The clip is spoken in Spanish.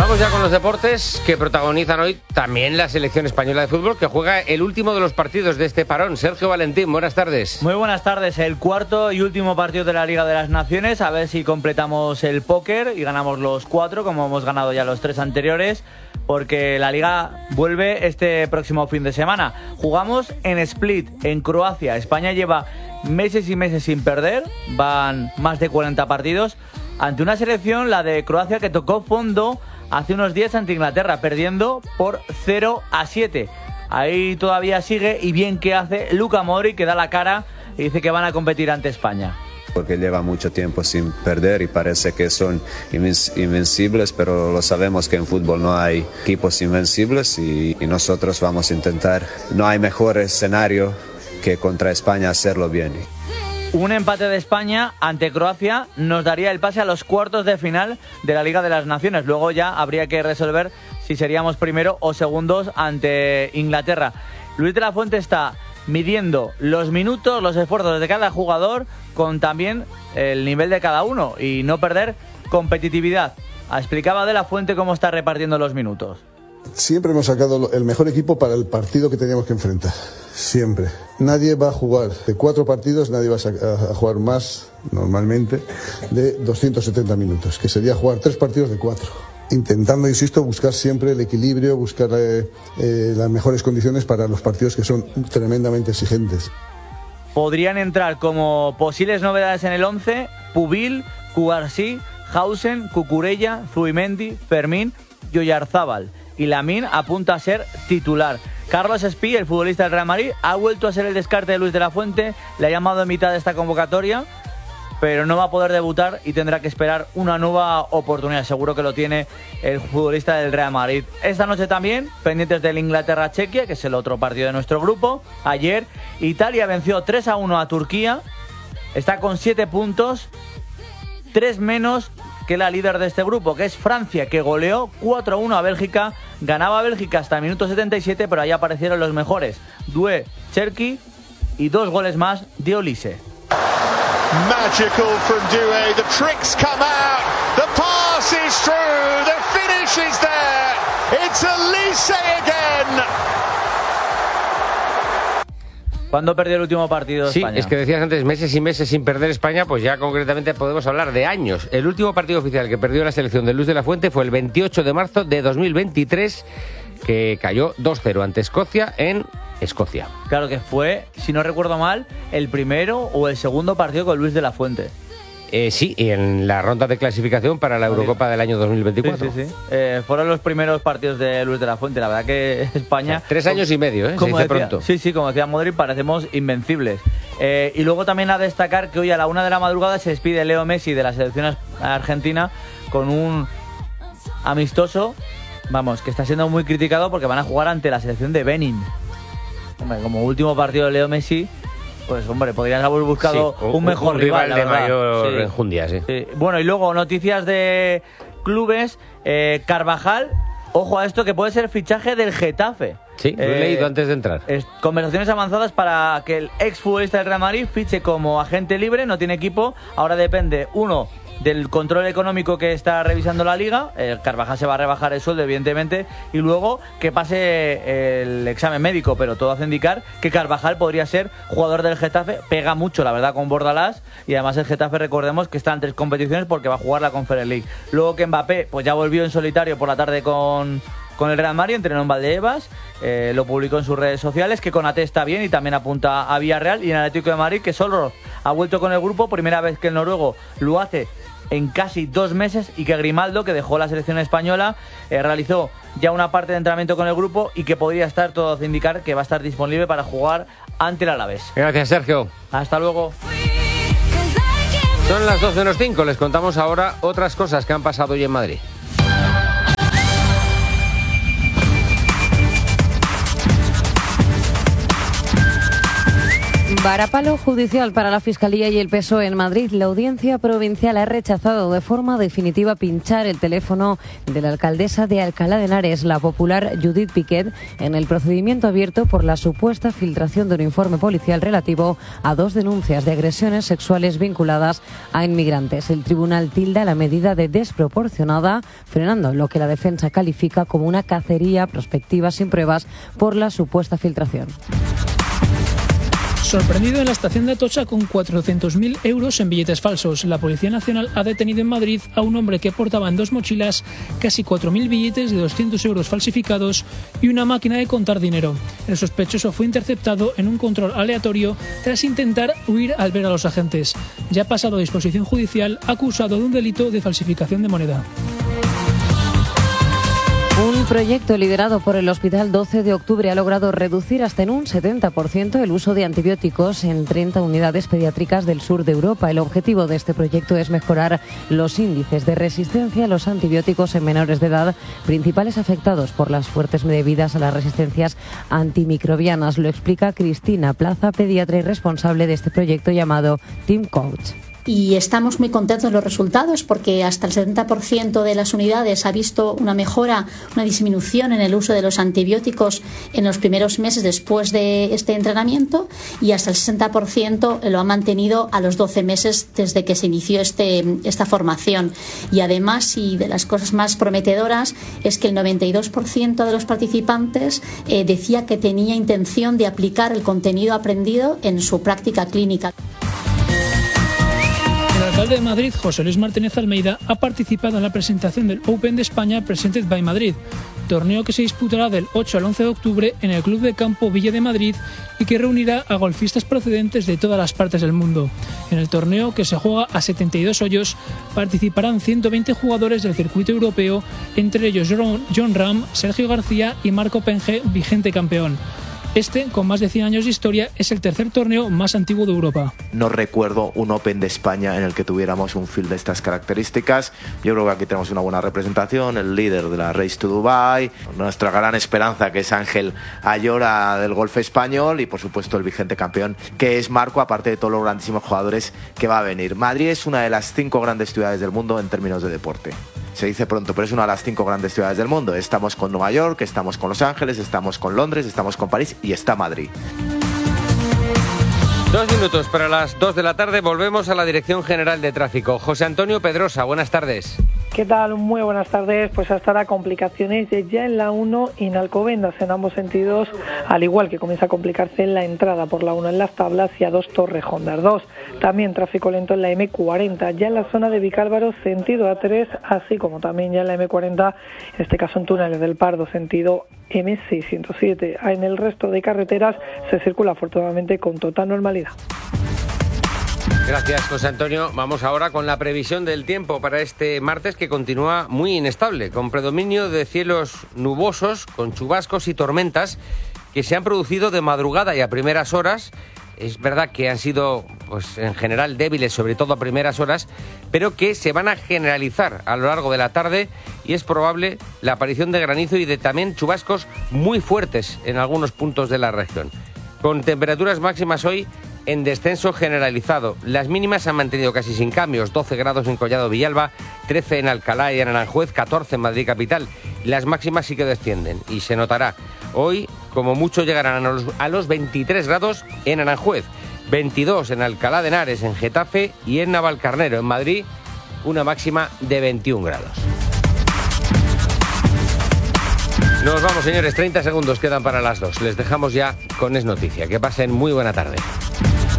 Vamos ya con los deportes que protagonizan hoy también la selección española de fútbol, que juega el último de los partidos de este parón. Sergio Valentín, buenas tardes. Muy buenas tardes. El cuarto y último partido de la Liga de las Naciones. A ver si completamos el póker y ganamos los 4, como hemos ganado ya los 3 anteriores, porque la Liga vuelve este próximo fin de semana. Jugamos en Split, en Croacia. España lleva meses y meses sin perder. Van más de 40 partidos ante una selección, la de Croacia, que tocó fondo hace unos días ante Inglaterra, perdiendo por 0-7. Ahí todavía sigue, y bien que hace Luka Modric, que da la cara y dice que van a competir ante España. Porque lleva mucho tiempo sin perder y parece que son invencibles, pero lo sabemos que en fútbol no hay equipos invencibles y nosotros vamos a intentar. No hay mejor escenario que contra España hacerlo bien. Un empate de España ante Croacia nos daría el pase a los cuartos de final de la Liga de las Naciones. Luego ya habría que resolver si seríamos primero o segundos ante Inglaterra. Luis de la Fuente está midiendo los minutos, los esfuerzos de cada jugador, con también el nivel de cada uno, y no perder competitividad. Explicaba de la Fuente cómo está repartiendo los minutos. Siempre hemos sacado el mejor equipo para el partido que teníamos que enfrentar. Siempre. Nadie va a jugar de 4 partidos, nadie va a jugar más, normalmente, de 270 minutos, que sería jugar 3 partidos de 4. Intentando, insisto, buscar siempre el equilibrio, buscar las mejores condiciones para los partidos que son tremendamente exigentes. Podrían entrar como posibles novedades en el 11 Pubil, Cubarsí, Hausen, Cucurella, Zubimendi, Fermín y Oyarzábal. Y Lamine apunta a ser titular. Carlos Espí, el futbolista del Real Madrid, ha vuelto a ser el descarte de Luis de la Fuente. Le ha llamado en mitad de esta convocatoria, pero no va a poder debutar y tendrá que esperar una nueva oportunidad. Seguro que lo tiene el futbolista del Real Madrid. Esta noche también, pendientes del Inglaterra-Chequia, que es el otro partido de nuestro grupo. Ayer, Italia venció 3-1 a Turquía. Está con 7 puntos, 3 menos que la líder de este grupo, que es Francia, que goleó 4-1 a Bélgica. Ganaba Bélgica hasta el minuto 77, pero ahí aparecieron los mejores: Doué, Cherki y 2 goles más de Olise. Magical from Doué, the tricks come out, the pass is through, the finish is there, it's Olise again. ¿Cuándo perdió el último partido de España? Sí, es que decías antes, meses y meses sin perder España, pues ya concretamente podemos hablar de años. El último partido oficial que perdió la selección de Luis de la Fuente fue el 28 de marzo de 2023, que cayó 2-0 ante Escocia en Escocia. Claro que fue, si no recuerdo mal, el primero o el segundo partido con Luis de la Fuente. Sí, y en la ronda de clasificación para la Eurocopa del año 2024. Sí. Fueron los primeros partidos de Luis de la Fuente. La verdad que España... O sea, 3 años y medio, ¿eh? Como se dice decía, pronto. Sí, como decía Modric, parecemos invencibles. Y luego también a destacar que hoy a la 1 de la madrugada se despide Leo Messi de la selección argentina con un amistoso, vamos, que está siendo muy criticado porque van a jugar ante la selección de Benin. Hombre, como último partido de Leo Messi, pues hombre, podrían haber buscado un mejor rival de mayor enjundia, sí. Bueno, y luego noticias de clubes. Carvajal, ojo a esto, que puede ser fichaje del Getafe. Sí, lo he leído antes de entrar. Conversaciones avanzadas para que el exfutbolista del Real Madrid fiche como agente libre. No tiene equipo, ahora depende, uno, del control económico que está revisando la Liga. Carvajal se va a rebajar el sueldo, evidentemente, y luego que pase el examen médico, pero todo hace indicar que Carvajal podría ser jugador del Getafe. Pega mucho, la verdad, con Bordalás, y además el Getafe, recordemos que está en 3 competiciones porque va a jugar la Conference League. Luego que Mbappé pues ya volvió en solitario por la tarde con el Real Madrid, entrenó en Valdebebas, lo publicó en sus redes sociales, que Konaté está bien y también apunta a Villarreal, y en Atlético de Madrid, que solo ha vuelto con el grupo, primera vez que el noruego lo hace en casi 2 meses, y que Grimaldo, que dejó la selección española, realizó ya una parte de entrenamiento con el grupo y que podría estar, todo hace indicar, que va a estar disponible para jugar ante el Alavés. Gracias, Sergio. Hasta luego. Son las 12:05, les contamos ahora otras cosas que han pasado hoy en Madrid. Varapalo judicial para la Fiscalía y el PSOE en Madrid. La Audiencia Provincial ha rechazado de forma definitiva pinchar el teléfono de la alcaldesa de Alcalá de Henares, la popular Judith Piquet, en el procedimiento abierto por la supuesta filtración de un informe policial relativo a 2 denuncias de agresiones sexuales vinculadas a inmigrantes. El tribunal tilda la medida de desproporcionada, frenando lo que la defensa califica como una cacería prospectiva sin pruebas por la supuesta filtración. Sorprendido en la estación de Atocha con 400.000 euros en billetes falsos. La Policía Nacional ha detenido en Madrid a un hombre que portaba en 2 mochilas casi 4.000 billetes de 200 euros falsificados y una máquina de contar dinero. El sospechoso fue interceptado en un control aleatorio tras intentar huir al ver a los agentes. Ya ha pasado a disposición judicial acusado de un delito de falsificación de moneda. Un proyecto liderado por el Hospital 12 de Octubre ha logrado reducir hasta en un 70% el uso de antibióticos en 30 unidades pediátricas del sur de Europa. El objetivo de este proyecto es mejorar los índices de resistencia a los antibióticos en menores de edad, principales afectados por las fuertes debidas a las resistencias antimicrobianas. Lo explica Cristina Plaza, pediatra y responsable de este proyecto llamado Team Coach. Y estamos muy contentos de los resultados porque hasta el 70% de las unidades ha visto una mejora, una disminución en el uso de los antibióticos en los primeros meses después de este entrenamiento y hasta el 60% lo ha mantenido a los 12 meses desde que se inició esta formación. Y además, y de las cosas más prometedoras, es que el 92% de los participantes decía que tenía intención de aplicar el contenido aprendido en su práctica clínica. El alcalde de Madrid, José Luis Martínez Almeida, ha participado en la presentación del Open de España Presented by Madrid, torneo que se disputará del 8 al 11 de octubre en el Club de Campo Villa de Madrid y que reunirá a golfistas procedentes de todas las partes del mundo. En el torneo, que se juega a 72 hoyos, participarán 120 jugadores del circuito europeo, entre ellos Jon Rahm, Sergio García y Marco Penge, vigente campeón. Este, con más de 100 años de historia, es el tercer torneo más antiguo de Europa. No recuerdo un Open de España en el que tuviéramos un field de estas características. Yo creo que aquí tenemos una buena representación, el líder de la Race to Dubai, nuestra gran esperanza que es Ángel Ayora del golf español y por supuesto el vigente campeón que es Marco, aparte de todos los grandísimos jugadores que va a venir. Madrid es una de las 5 grandes ciudades del mundo en términos de deporte. Se dice pronto, pero es una de las 5 grandes ciudades del mundo. Estamos con Nueva York, estamos con Los Ángeles, estamos con Londres, estamos con París y está Madrid. 2 minutos para las 2 de la tarde. Volvemos a la Dirección General de Tráfico. José Antonio Pedrosa, buenas tardes. ¿Qué tal? Muy buenas tardes. Pues hasta ahora complicaciones ya en la 1 y en Alcobendas en ambos sentidos, al igual que comienza a complicarse en la entrada por la 1 en Las Tablas y a 2 Torrejón de Ardós. También tráfico lento en la M40, ya en la zona de Vicálvaro, sentido A3, así como también ya en la M40, en este caso en túneles del Pardo, sentido M607. En el resto de carreteras se circula afortunadamente con total normalidad. Gracias, José Antonio. Vamos ahora con la previsión del tiempo para este martes, que continúa muy inestable, con predominio de cielos nubosos, con chubascos y tormentas que se han producido de madrugada y a primeras horas. Es verdad que han sido, pues, en general débiles, sobre todo a primeras horas, pero que se van a generalizar a lo largo de la tarde y es probable la aparición de granizo y de también chubascos muy fuertes en algunos puntos de la región. Con temperaturas máximas hoy en descenso generalizado. Las mínimas se han mantenido casi sin cambios, 12 grados en Collado Villalba, 13 en Alcalá y en Aranjuez, 14 en Madrid capital. Las máximas sí que descienden y se notará. Hoy, como mucho, llegarán a los 23 grados en Aranjuez, 22 en Alcalá de Henares, en Getafe y en Navalcarnero. En Madrid, una máxima de 21 grados. Nos vamos, señores, 30 segundos quedan para las 2. Les dejamos ya con Es Noticia. Que pasen muy buena tarde.